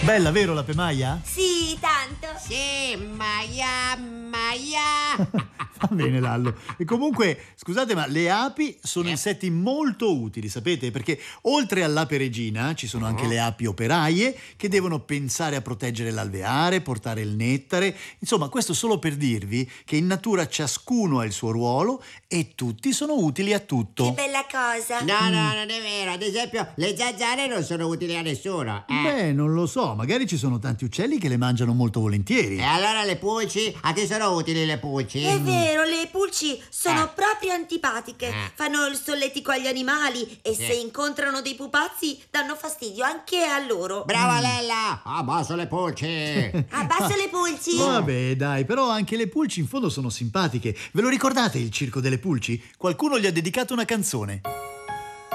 Bella, vero la pemaia? Sì, tanto. Sì, Maia. Va bene, Lallo. E comunque, scusate, ma le api sono insetti molto utili, sapete? Perché oltre all'ape regina ci sono anche le api operaie che devono pensare a proteggere l'alveare, portare il nettare. Insomma, questo solo per dirvi che in natura ciascuno ha il suo ruolo e tutti sono utili a tutto. Che bella cosa. No, non è vero. Ad esempio, le zanzare non sono utili a nessuno. Beh, non lo so, magari ci sono tanti uccelli che le mangiano molto volentieri. E allora le pulci? A che sono utili le pulci? È vero, le pulci sono proprio antipatiche. Fanno il solletico agli animali e se incontrano dei pupazzi danno fastidio anche a loro. Brava Lella! Abbasso le pulci! Abbasso le pulci. Vabbè, dai, però anche le pulci in fondo sono simpatiche. Ve lo ricordate il circo delle pulci? Qualcuno gli ha dedicato una canzone.